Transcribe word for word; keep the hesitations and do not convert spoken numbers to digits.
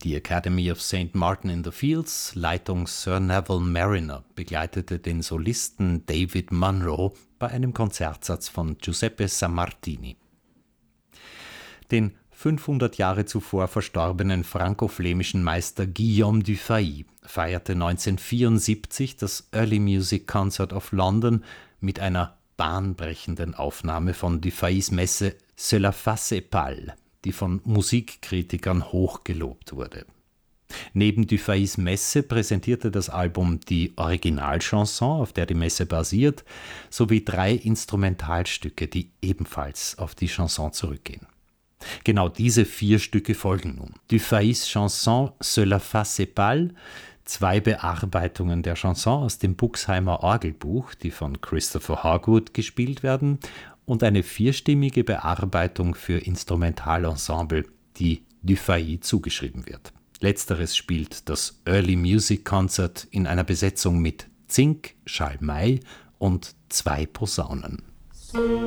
Die Academy of Saint Martin in the Fields, Leitung Sir Neville Marriner, begleitete den Solisten David Munro bei einem Konzertsatz von Giuseppe Sammartini. Den fünfhundert Jahre zuvor verstorbenen franko-flämischen Meister Guillaume Dufay feierte neunzehnhundertvierundsiebzig das Early Music Concert of London mit einer bahnbrechenden Aufnahme von Dufays Messe Cela Face Pal, die von Musikkritikern hoch gelobt wurde. Neben Dufays Messe präsentierte das Album die Originalchanson, auf der die Messe basiert, sowie drei Instrumentalstücke, die ebenfalls auf die Chanson zurückgehen. Genau diese vier Stücke folgen nun. Dufays Chanson Cela Face Pal, zwei Bearbeitungen der Chanson aus dem Buxheimer Orgelbuch, die von Christopher Hogwood gespielt werden, und eine vierstimmige Bearbeitung für Instrumentalensemble, die Dufay zugeschrieben wird. Letzteres spielt das Early Music Concert in einer Besetzung mit Zink, Schalmei und zwei Posaunen.